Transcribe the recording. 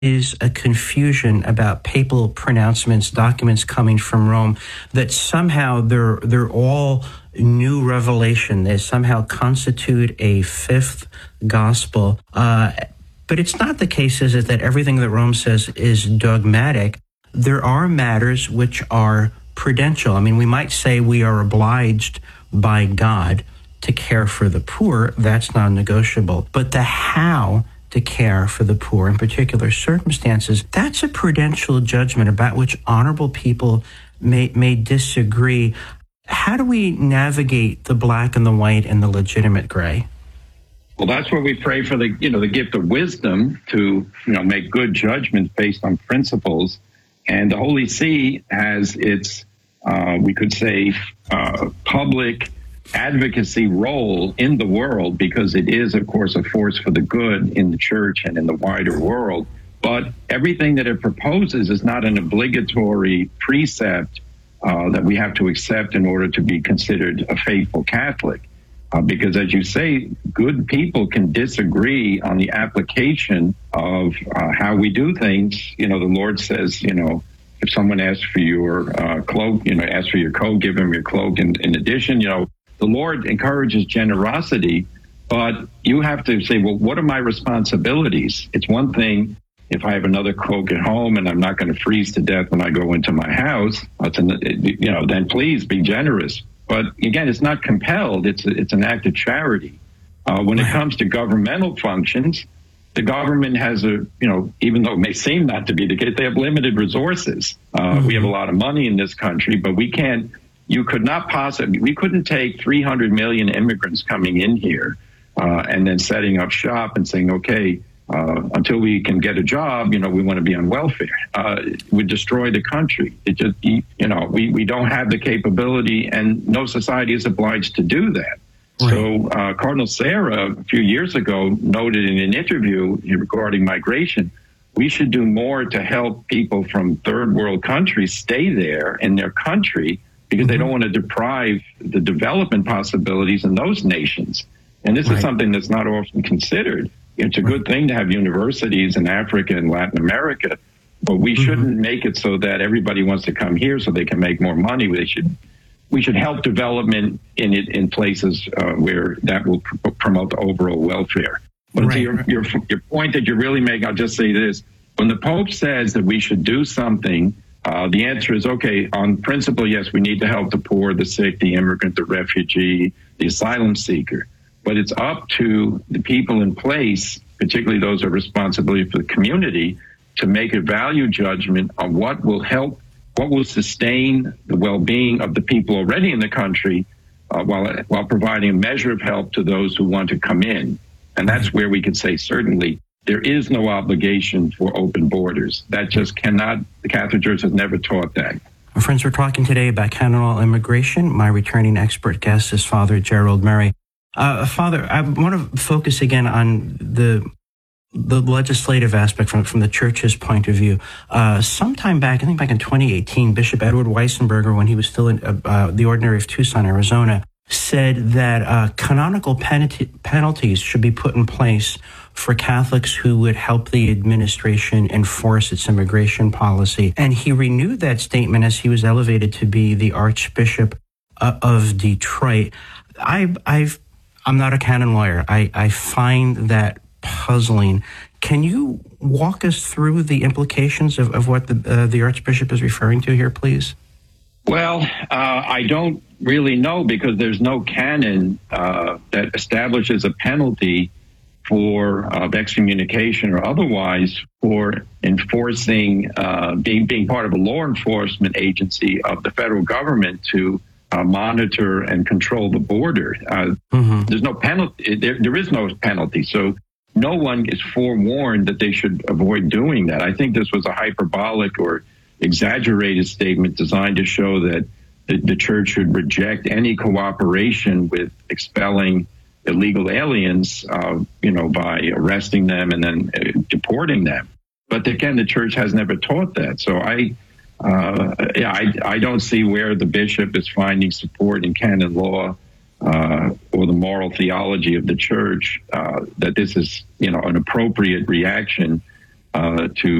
is a confusion about papal pronouncements, documents coming from Rome, that somehow they're all new revelation. They somehow constitute a fifth gospel. But it's not the case, is it, that everything that Rome says is dogmatic? There are matters which are prudential. I mean, we might say we are obliged by God to care for the poor. That's non-negotiable. But the how to care for the poor in particular circumstances, that's a prudential judgment about which honorable people may disagree. How do we navigate the black and the white and the legitimate gray? Well, that's where we pray for the gift of wisdom to, make good judgments based on principles. And the Holy See has its, we could say, public advocacy role in the world, because it is, of course, a force for the good in the church and in the wider world. But everything that it proposes is not an obligatory precept that we have to accept in order to be considered a faithful Catholic. Because, as you say, good people can disagree on the application of how we do things. The Lord says, if someone asks for your cloak, ask for your coat, give him your cloak. And in addition, the Lord encourages generosity, but you have to say, well, what are my responsibilities? It's one thing if I have another cloak at home and I'm not going to freeze to death when I go into my house, then please be generous. But again, it's not compelled. It's an act of charity. When it comes to governmental functions, the government has even though it may seem not to be the case, they have limited resources. We have a lot of money in this country, but we couldn't take 300 million immigrants coming in here and then setting up shop and saying, okay, until we can get a job, we want to be on welfare. It would destroy the country. It just, we don't have the capability, and no society is obliged to do that. Right. So Cardinal Sarah, a few years ago, noted in an interview regarding migration, we should do more to help people from third world countries stay there in their country, because they don't want to deprive the development possibilities in those nations. And this is something that's not often considered. It's a good thing to have universities in Africa and Latin America, but we shouldn't make it so that everybody wants to come here so they can make more money. We should help development in places where that will promote the overall welfare. But to your point that you're really making, I'll just say this. When the Pope says that we should do something, the answer is, okay, on principle, yes, we need to help the poor, the sick, the immigrant, the refugee, the asylum seeker. But it's up to the people in place, particularly those who have responsibility for the community, to make a value judgment on what will help, what will sustain the well-being of the people already in the country, while providing a measure of help to those who want to come in. And that's where we can say, certainly, there is no obligation for open borders. That just cannot, the Catholic Church has never taught that. Our friends, we're talking today about canon law immigration. My returning expert guest is Father Gerald Murray. Father, I want to focus again on the legislative aspect from the Church's point of view. Sometime back, I think back in 2018, Bishop Edward Weissenberger, when he was still in the Ordinary of Tucson, Arizona, said that canonical penalties should be put in place for Catholics who would help the administration enforce its immigration policy. And he renewed that statement as he was elevated to be the Archbishop of Detroit. I'm not a canon lawyer. I find that puzzling. Can you walk us through the implications of what the Archbishop is referring to here, please? Well, I don't really know, because there's no canon that establishes a penalty for excommunication or otherwise for enforcing, being part of a law enforcement agency of the federal government to monitor and control the border. There's no penalty. There is no penalty. So no one is forewarned that they should avoid doing that. I think this was a hyperbolic or exaggerated statement designed to show that the church should reject any cooperation with expelling illegal aliens, by arresting them and then deporting them. But again, the church has never taught that. So I don't see where the bishop is finding support in canon law or the moral theology of the church that this is, an appropriate reaction to